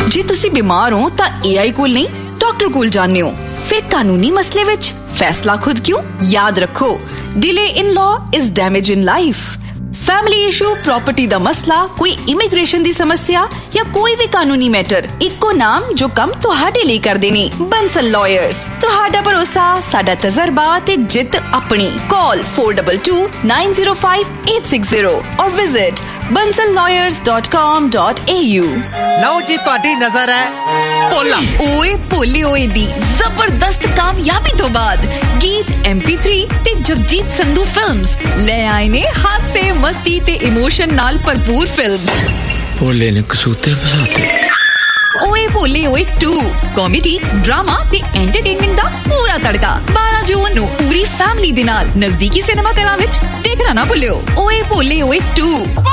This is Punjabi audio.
ਜੇ ਤੁਸੀਂ ਬਿਮਾਰ ਹੋ ਤਾਂ AI ਕੋਲ ਨਹੀਂ ਡਾਕਟਰ ਕੋਲ ਜਾਂਦੇ ਹੋ। ਫਿਰ ਕਾਨੂੰਨੀ ਮਸਲੇ ਵਿੱਚ फैसला खुद क्यों? याद रखो, delay in law is damage in life. Family issue, property दा मसला, कोई इमिग्रेशन दी समस्या या कोई भी कानूनी मैटर, इक्को नाम जो कम तुहाडे लिए करदे ने, बंसल लॉयर्स। तुहाडा भरोसा, साडा तजर्बा ते जित अपनी। कॉल 422905 और विजिट bansallawyers.com.au। ਲਓ ਜੀ ਤੁਹਾਡੀ ਨਜ਼ਰ ਹੈ ਭੋਲਾ ਓਏ ਭੋਲੇ ਓਏ ਦੀ ਜ਼ਬਰਦਸਤ ਕਾਮਯਾਬੀ ਤੋਂ ਬਾਅਦ ਗੀਤ MP3 ਤੇ ਜਗਜੀਤ ਸੰਧੂ ਫਿਲਮਸ ਲੈ ਆਏ ਨੇ ਹਾਸੇ ਮਸਤੀ ਤੇ ਇਮੋਸ਼ਨ ਨਾਲ ਭਰਪੂਰ ਫਿਲਮ ਭੋਲੇ ਨੇ ਕਸੂਤੇ ਫਸਾਤੇ। ਓਏ ਭੋਲੇ ਓਏ 2 ਕਾਮੇਡੀ, ਡਰਾਮਾ ਤੇ ਐਂਟਰਟੇਨਮੈਂਟ ਦਾ ਪੂਰਾ ਤੜਕਾ 12 ਜੂਨ ਨੂੰ ਪੂਰੀ ਫੈਮਿਲੀ ਦੇ ਨਾਲ ਨਜ਼ਦੀਕੀ ਸਿਨੇਮਾ ਘਰਾਂ ਵਿੱਚ ਦੇਖਣਾ ਨਾ ਭੁੱਲਿਓ। ਓਏ ਭੋਲੇ ਓਏ 2।